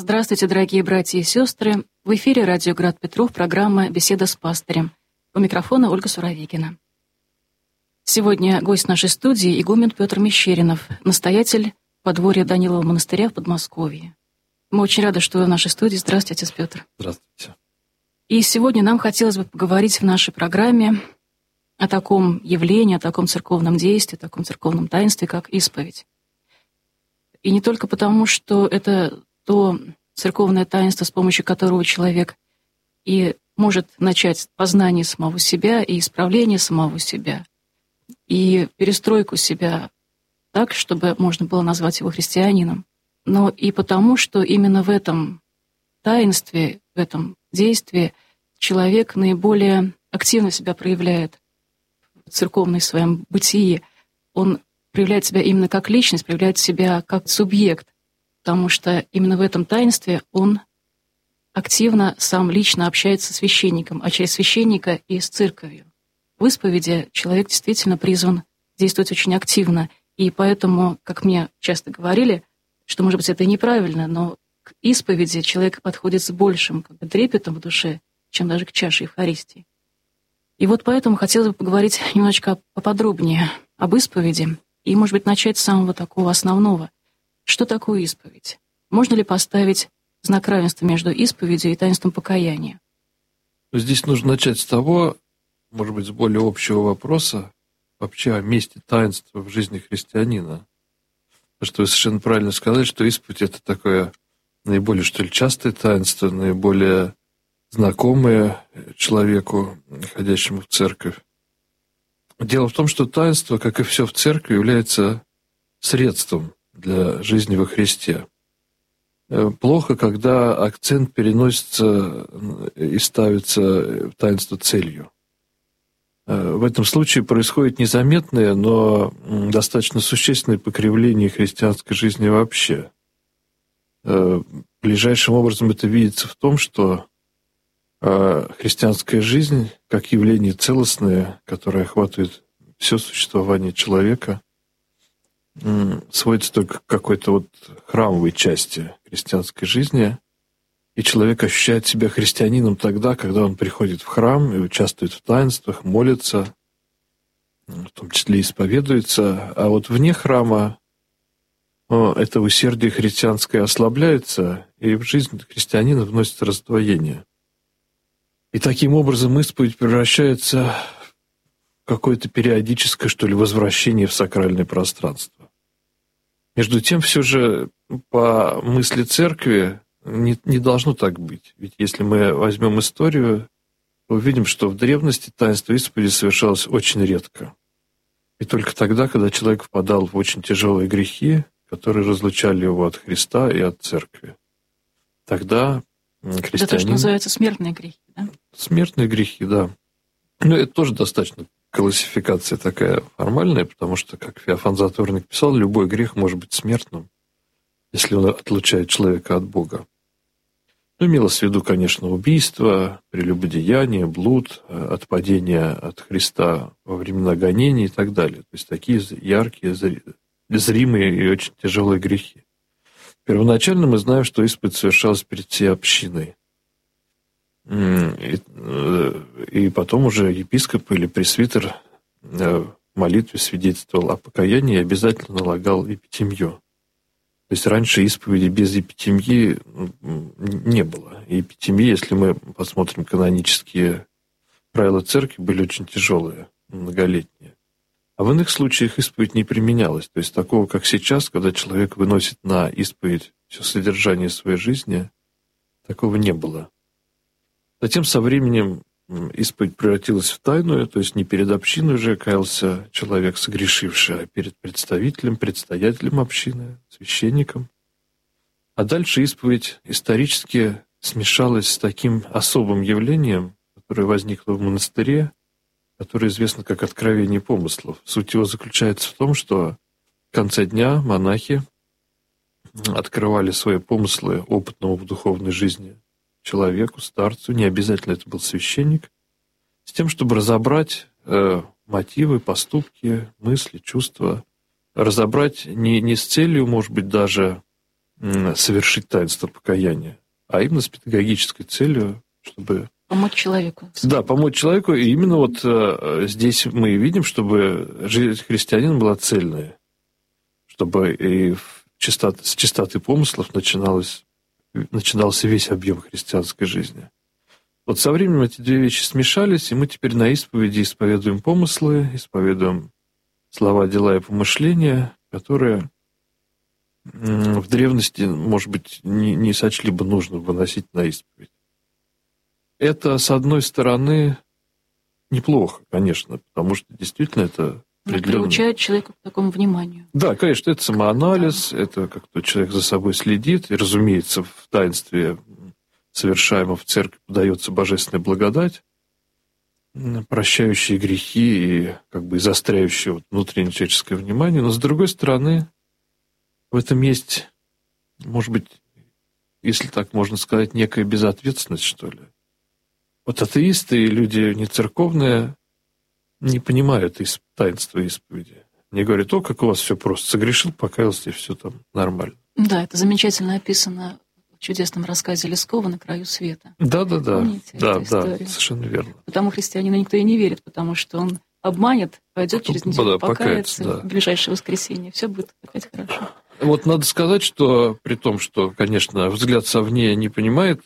Здравствуйте, дорогие братья и сестры. В эфире радио «Град Петров», программа «Беседа с пастырем». У микрофона Ольга Суровикина. Сегодня гость нашей студии игумен Петр Мещеринов, настоятель подворья Данилова монастыря в Подмосковье. Мы очень рады, что вы в нашей студии. Здравствуйте, отец Петр. Здравствуйте. И сегодня нам хотелось бы поговорить в нашей программе о таком явлении, о таком церковном действии, о таком церковном таинстве, как исповедь. И не только потому, что это то церковное таинство, с помощью которого человек и может начать познание самого себя и исправление самого себя, и перестройку себя так, чтобы можно было назвать его христианином, но и потому, что именно в этом таинстве, в этом действии человек наиболее активно себя проявляет в церковной своем бытии. Он проявляет себя именно как личность, проявляет себя как субъект, потому что именно в этом таинстве он активно сам лично общается с священником, а через священника и с церковью. В исповеди человек действительно призван действовать очень активно, и поэтому, как мне часто говорили, что, может быть, это и неправильно, но к исповеди человек подходит с большим трепетом в душе, чем даже к чаше Евхаристии. И вот поэтому хотелось бы поговорить немножечко поподробнее об исповеди и, может быть, начать с самого такого основного. Что такое исповедь? Можно ли поставить знак равенства между исповедью и таинством покаяния? Здесь нужно начать с того, может быть, с более общего вопроса, вообще о месте таинства в жизни христианина. Потому что вы совершенно правильно сказали, что исповедь — это такое наиболее, что ли, частое таинство, наиболее знакомое человеку, ходящему в церковь. Дело в том, что таинство, как и все в церкви, является средством для жизни во Христе. Плохо, когда акцент переносится и ставится в таинство целью. В этом случае происходит незаметное, но достаточно существенное покривление христианской жизни вообще. Ближайшим образом это видится в том, что христианская жизнь, как явление целостное, которое охватывает все существование человека, сводится только к какой-то вот храмовой части христианской жизни, и человек ощущает себя христианином тогда, когда он приходит в храм и участвует в таинствах, молится, в том числе исповедуется, а вот вне храма это усердие христианское ослабляется, и в жизнь христианина вносится раздвоение. И таким образом исповедь превращается в какое-то периодическое, что ли, возвращение в сакральное пространство. Между тем, все же, по мысли церкви, не должно так быть. Ведь если мы возьмем историю, то увидим, что в древности таинство исповеди совершалось очень редко. И только тогда, когда человек впадал в очень тяжелые грехи, которые разлучали его от Христа и от церкви. Тогда христианин... Это то, что называется смертные грехи, да? Смертные грехи, да. Но это тоже достаточно классификация такая формальная, потому что, как Феофан Затворник писал, любой грех может быть смертным, если он отлучает человека от Бога. Ну, имелось в виду, конечно, убийство, прелюбодеяние, блуд, отпадение от Христа во времена гонений и так далее. То есть такие яркие, зримые и очень тяжелые грехи. Первоначально мы знаем, что исповедь совершалась перед всей общиной. И потом уже епископ или пресвитер в молитве свидетельствовал о покаянии и обязательно налагал епитимью. То есть раньше исповеди без епитимьи не было. И епитимьи, если мы посмотрим канонические правила церкви, были очень тяжелые, многолетние. А в иных случаях исповедь не применялась. То есть такого, как сейчас, когда человек выносит на исповедь все содержание своей жизни, такого не было. Затем со временем исповедь превратилась в тайную, то есть не перед общиной уже каялся человек согрешивший, а перед представителем, предстоятелем общины, священником. А дальше исповедь исторически смешалась с таким особым явлением, которое возникло в монастыре, которое известно как откровение помыслов. Суть его заключается в том, что в конце дня монахи открывали свои помыслы опытному в духовной жизни человеку, старцу, не обязательно это был священник, с тем, чтобы разобрать мотивы, поступки, мысли, чувства, разобрать не с целью, может быть, даже совершить таинство покаяния, а именно с педагогической целью, чтобы... Помочь человеку. Да, помочь человеку. И именно вот здесь мы видим, чтобы жизнь христианина была цельная, чтобы и с чистоты помыслов начинался весь объем христианской жизни. Вот со временем эти две вещи смешались, и мы теперь на исповеди исповедуем помыслы, исповедуем слова, дела и помышления, которые в древности, может быть, не сочли бы нужным выносить на исповедь. Это, с одной стороны, неплохо, конечно, потому что действительно это определенно... Приучает человека к такому вниманию. Да, конечно, это самоанализ, это как-то человек за собой следит, и, разумеется, в таинстве, совершаемом в церкви, подается божественная благодать, прощающие грехи и как бы заостряющие внутреннее человеческое внимание, но, с другой стороны, в этом есть, может быть, если так можно сказать, некая безответственность, что ли. Вот атеисты и люди нецерковные не понимают таинства исповеди. Они говорят: о, как у вас все просто, согрешил, покаялся, и все там нормально. Да, это замечательно описано в чудесном рассказе Лескова «На краю света». Да, Помните эту историю? совершенно верно. Потому христианину никто и не верит, потому что он обманет, пойдет через неделю, покается в ближайшее воскресенье. Все будет опять хорошо. Вот надо сказать, что при том, что, конечно, взгляд совне не понимает